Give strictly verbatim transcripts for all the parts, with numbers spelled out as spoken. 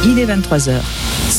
Il est vingt-trois heures.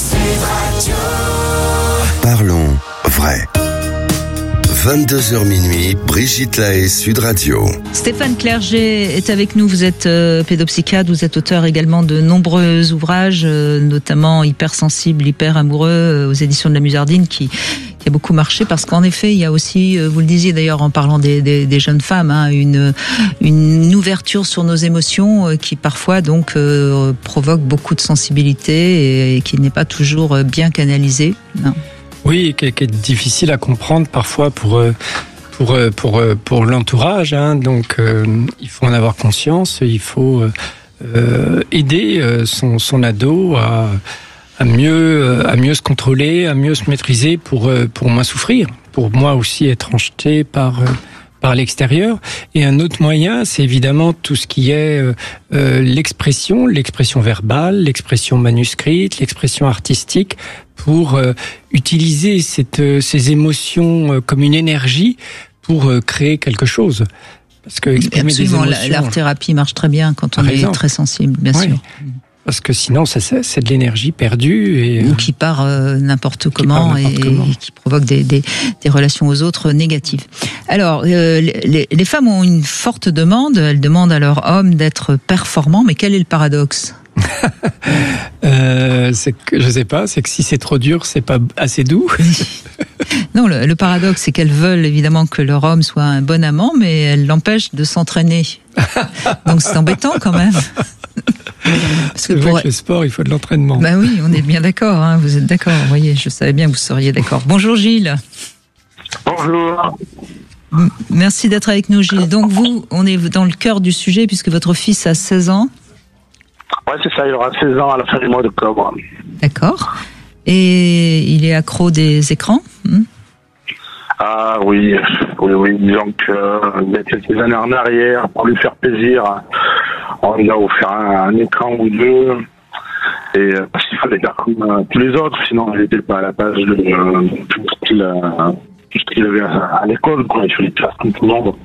Parlons vrai. vingt-deux heures minuit, Brigitte Lahaie, Sud Radio. Stéphane Clerget est avec nous. Vous êtes euh, pédopsychiatre, vous êtes auteur également de nombreux ouvrages, euh, notamment Hypersensible, hyper amoureux, euh, aux éditions de la Musardine, qui, qui a beaucoup marché parce qu'en effet, il y a aussi, euh, vous le disiez d'ailleurs en parlant des, des, des jeunes femmes, hein, une, une ouverture sur nos émotions euh, qui parfois donc euh, provoque beaucoup de sensibilité et, et qui n'est pas toujours euh, bien canalisée. Non. Oui, qui est, qui est difficile à comprendre parfois pour pour pour pour l'entourage. Hein. Donc, euh, il faut en avoir conscience. Il faut euh, aider son son ado à à mieux à mieux se contrôler, à mieux se maîtriser pour pour moins souffrir. Pour moi aussi être rejeté par par l'extérieur. Et un autre moyen, c'est évidemment tout ce qui est euh, l'expression, l'expression verbale, l'expression manuscrite, l'expression artistique, pour euh, utiliser cette, euh, ces émotions euh, comme une énergie pour euh, créer quelque chose. Parce que exprimer Absolument, des émotions, l'art-thérapie marche très bien quand on est exemple. très sensible, bien oui. sûr. Parce que sinon, ça, c'est de l'énergie perdue. Et, ou qui part euh, n'importe comment, et, comment et qui provoque des, des, des relations aux autres négatives. Alors, euh, les, les femmes ont une forte demande. Elles demandent à leur homme d'être performant. Mais quel est le paradoxe ? euh, c'est que je sais pas. C'est que si c'est trop dur, c'est pas assez doux. Non, le, le paradoxe, c'est qu'elles veulent évidemment que leur homme soit un bon amant, mais elles l'empêchent de s'entraîner. Donc c'est embêtant quand même. Parce que pour... vrai que le sport, il faut de l'entraînement. Bah oui, on est bien d'accord. Hein, vous êtes d'accord. Vous voyez, je savais bien que vous seriez d'accord. Bonjour Gilles. Bonjour. M- merci d'être avec nous, Gilles. Donc vous, on est dans le cœur du sujet puisque votre fils a seize ans. Ouais, c'est ça. Il aura seize ans à la fin du mois d'octobre. D'accord. Et il est accro des écrans. Hmm. Ah oui, oui, oui. Disons que euh, il y a quelques années en arrière, pour lui faire plaisir, on lui a offert un, un écran ou deux. Et euh, parce qu'il fallait faire comme euh, tous les autres, sinon il n'était pas à la page de euh, tout ce qu'il euh, tout ce qu'il avait à, à l'école, quoi. Il fallait faire comme tout le monde.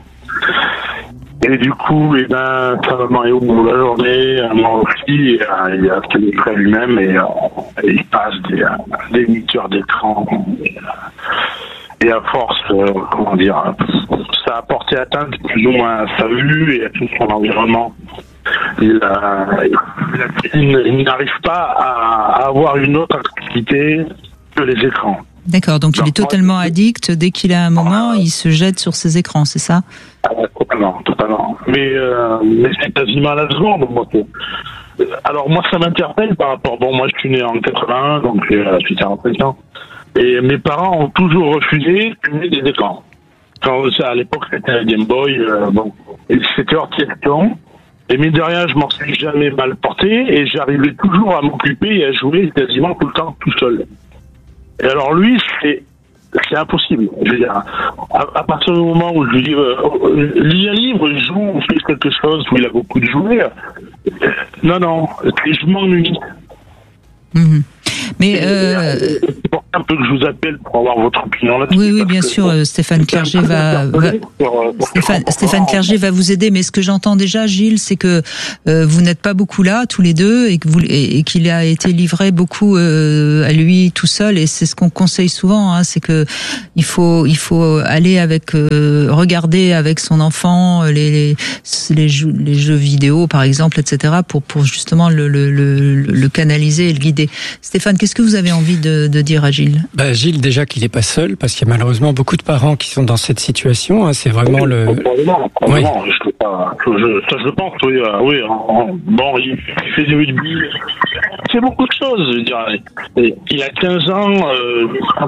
Et du coup, eh ben, sa maman est au bout de la journée, moi aussi, et, euh, il a ce qu'il fait lui-même, et, euh, et il passe des, euh, des huit heures d'écran. Et, euh, et à force, euh, comment dire, ça a porté atteinte plus ou moins à sa vue et à tout son environnement. Il, euh, il, il n'arrive pas à, à avoir une autre activité que les écrans. D'accord, donc il est totalement addict. Dès qu'il a un moment, il se jette sur ses écrans, c'est ça ? Totalement, totalement. Mais, euh, mais c'est quasiment à la seconde. Moi, alors moi, ça m'interpelle par rapport... Bon, moi, je suis né en quatre-vingt-un, donc euh, je suis quarante-cinq ans. Et mes parents ont toujours refusé d'allumer des écrans. Quand ça, à l'époque, c'était un Game Boy, euh, bon, et c'était hors question. Et mine de rien, je m'en suis jamais mal porté, et j'arrivais toujours à m'occuper et à jouer quasiment tout le temps tout seul. Et alors lui, c'est c'est impossible. Je veux dire, à, à partir du moment où je lui dis euh, lis un livre, joue, fais quelque chose où il a beaucoup de jouets. Euh, non, non, je m'ennuie. Mmh. Mais euh... c'est pour ça un peu que je vous appelle pour avoir votre opinion là-dessus. Oui, oui, bien sûr. Bon, Stéphane Clerget va, va... Stéphane, Stéphane Clerget va vous aider. Mais ce que j'entends déjà, Gilles, c'est que euh, vous n'êtes pas beaucoup là, tous les deux, et que vous et, et qu'il a été livré beaucoup euh, à lui tout seul. Et c'est ce qu'on conseille souvent, hein, c'est que il faut il faut aller avec euh, regarder avec son enfant les les les jeux, les jeux vidéo, par exemple, et cetera, pour pour justement le le le, le canaliser et le guider. Stéphane, qu'est-ce que vous avez envie de, de dire à Gilles ? Bah, Gilles, déjà qu'il n'est pas seul, parce qu'il y a malheureusement beaucoup de parents qui sont dans cette situation. Hein, c'est vraiment oui, le. Probablement, probablement. Oui. Je, je, ça, je le pense. Oui, euh, oui. En, bon, il fait du rugby. C'est beaucoup de choses. Je veux dire, il a quinze ans. Euh,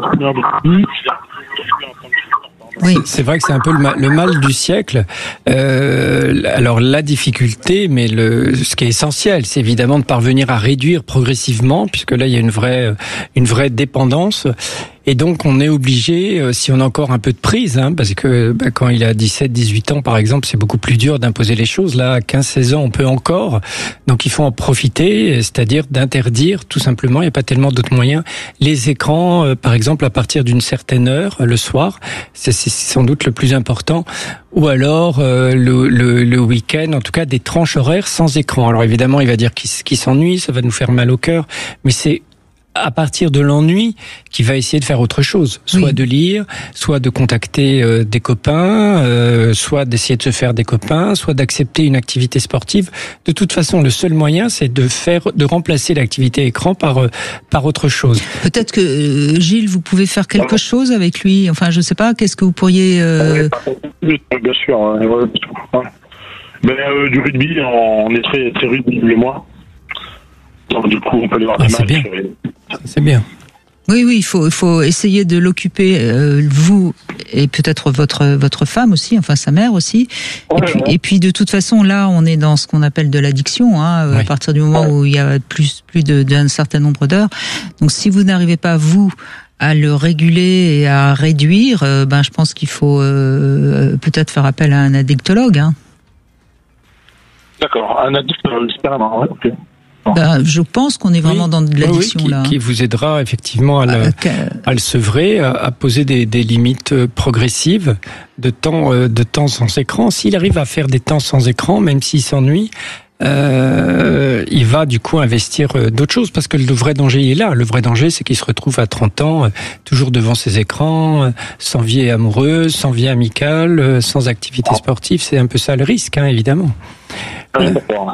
Oui. C'est vrai que c'est un peu le mal, le mal du siècle. Euh, alors la difficulté, mais le, ce qui est essentiel, c'est évidemment de parvenir à réduire progressivement, puisque là il y a une vraie, une vraie dépendance. Et donc, on est obligé, euh, si on a encore un peu de prise, hein, parce que bah, quand il a dix-sept, dix-huit ans, par exemple, c'est beaucoup plus dur d'imposer les choses. Là, à quinze, seize ans, on peut encore. Donc, il faut en profiter, c'est-à-dire d'interdire, tout simplement, il n'y a pas tellement d'autres moyens, les écrans, euh, par exemple, à partir d'une certaine heure, le soir. C'est, c'est sans doute le plus important. Ou alors, euh, le, le, le week-end, en tout cas, des tranches horaires sans écran. Alors, évidemment, il va dire qu'il, qu'il s'ennuie, ça va nous faire mal au cœur, mais c'est à partir de l'ennui qu'il va essayer de faire autre chose, soit oui. de lire, soit de contacter euh, des copains, euh, soit d'essayer de se faire des copains, soit d'accepter une activité sportive. De toute façon, le seul moyen, c'est de faire, de remplacer l'activité écran par euh, par autre chose. Peut-être que euh, Gilles, vous pouvez faire quelque chose avec lui. Enfin, je sais pas. Qu'est-ce que vous pourriez euh... Bien sûr. Euh, ben, euh, du rugby, on est très très rugby lui et moi. Donc, du coup, on peut aller voir ah, des c'est matchs. Bien. C'est bien. Oui, oui, il faut, il faut essayer de l'occuper, euh, vous et peut-être votre votre femme aussi, enfin sa mère aussi. Ouais, et, puis, ouais. et puis, de toute façon, là, on est dans ce qu'on appelle de l'addiction, hein, ouais. à partir du moment ouais. où il y a plus plus de, d'un certain nombre d'heures. Donc, si vous n'arrivez pas, vous, à le réguler et à réduire, euh, ben, je pense qu'il faut euh, peut-être faire appel à un addictologue. Hein. D'accord, un addictologue, carrément, ouais, ok. Ben, je pense qu'on est vraiment oui, dans de l'addiction oui, qui, là. Qui vous aidera effectivement à le, euh, à le sevrer, à, à poser des, des limites progressives de temps, de temps sans écran. S'il arrive à faire des temps sans écran, même s'il s'ennuie, euh, il va du coup investir d'autres choses parce que le vrai danger il est là. Le vrai danger, c'est qu'il se retrouve à trente ans, toujours devant ses écrans, sans vie amoureuse, sans vie amicale, sans activité sportive. C'est un peu ça le risque, hein, évidemment. Euh,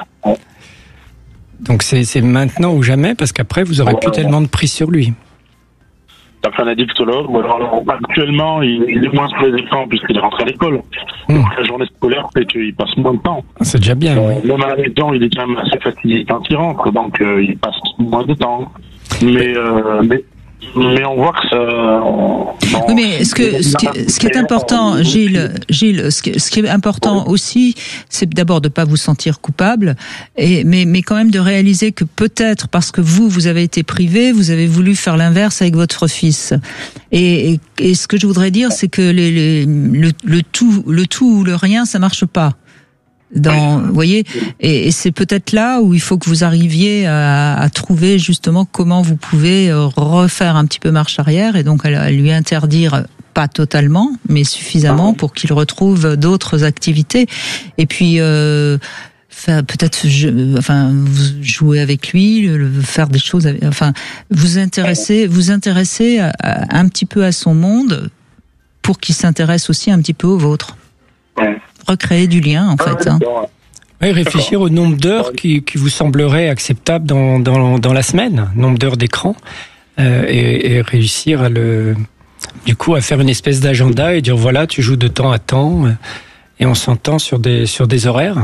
Donc c'est, c'est maintenant ou jamais, parce qu'après, vous aurez ouais, plus ouais. tellement de prise sur lui. Donc un addictologue, alors, actuellement, il, il est moins sur les écrans puisqu'il est rentré à l'école. Mmh. Donc la journée scolaire fait qu'il passe moins de temps. C'est déjà bien, euh, oui. Même à la maison, il est quand même assez fatigué quand il rentre, donc euh, il passe moins de temps. Mais, euh, mais Mais on voit que ça. On, oui, mais ce que ce qui, ce qui est important, Gilles, Gilles, ce qui, ce qui est important aussi, c'est d'abord de pas vous sentir coupable, et mais mais quand même de réaliser que peut-être parce que vous vous avez été privé, vous avez voulu faire l'inverse avec votre fils. Et, et, et ce que je voudrais dire, c'est que les, les le, le tout le tout ou le rien, ça marche pas. Dans, vous voyez, et, et c'est peut-être là où il faut que vous arriviez à, à trouver justement comment vous pouvez refaire un petit peu marche arrière et donc à, à lui interdire, pas totalement, mais suffisamment pour qu'il retrouve d'autres activités. Et puis euh, faire peut-être, je, enfin, vous jouer avec lui, le, faire des choses, avec, enfin, vous intéresser, vous intéresser à, à, un petit peu à son monde pour qu'il s'intéresse aussi un petit peu au vôtre. Recréer du lien, en fait. Hein. Oui, réfléchir au nombre d'heures qui, qui vous semblerait acceptable dans, dans, dans la semaine, nombre d'heures d'écran, euh, et, et réussir à le, du coup, à faire une espèce d'agenda et dire voilà, tu joues de temps à temps, et on s'entend sur des, sur des horaires.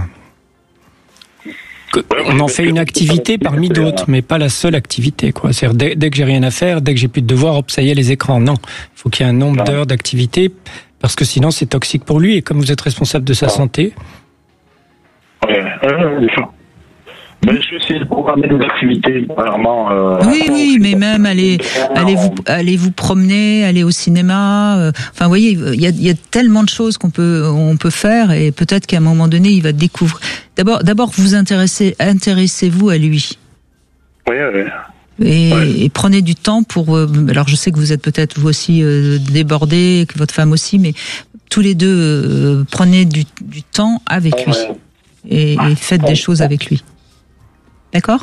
On en fait une activité parmi d'autres, mais pas la seule activité, quoi. C'est-à-dire, dès, dès que j'ai rien à faire, dès que j'ai plus de devoirs, hop, ça y est, les écrans. Non. Il faut qu'il y ait un nombre d'heures d'activité, parce que sinon, c'est toxique pour lui, et comme vous êtes responsable de sa santé. Ouais, euh, d'accord. Mais je vais essayer de programmer des activités, vraiment. Euh, oui, oui, mais même aller, allez vous, allez vous promener, aller au cinéma. Euh, enfin, vous voyez, il y a, il y a tellement de choses qu'on peut, on peut faire, et peut-être qu'à un moment donné, il va découvrir. D'abord, d'abord, vous intéressez, intéressez-vous à lui. Oui, oui. Et, ouais. et prenez du temps pour. Euh, alors, je sais que vous êtes peut-être vous aussi euh, débordé, que votre femme aussi, mais tous les deux euh, prenez du, du temps avec lui et, et faites des choses avec lui. D'accord ?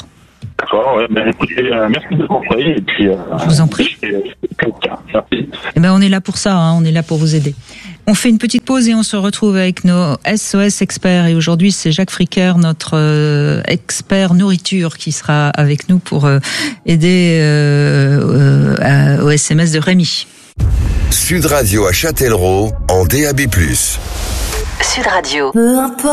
D'accord, ouais, ben écoutez, euh, merci de conseils et puis. Euh, je vous en prie. Merci. Eh ben on est là pour ça, hein, on est là pour vous aider. On fait une petite pause et on se retrouve avec nos S O S experts. Et aujourd'hui, c'est Jacques Fricker, notre euh, expert nourriture, qui sera avec nous pour euh, aider euh, euh, au S M S de Rémi. Sud Radio à Châtellerault en D A B plus. Sud Radio. Peu importe.